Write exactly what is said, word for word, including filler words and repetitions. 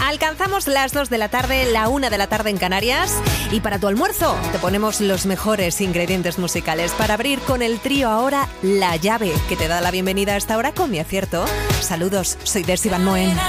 Alcanzamos las dos de la tarde, la una de la tarde en Canarias. Y para tu almuerzo te ponemos los mejores ingredientes musicales para abrir con el trío ahora La Llave, que te da la bienvenida a esta hora con mi acierto. Saludos, soy Desi Van Moen.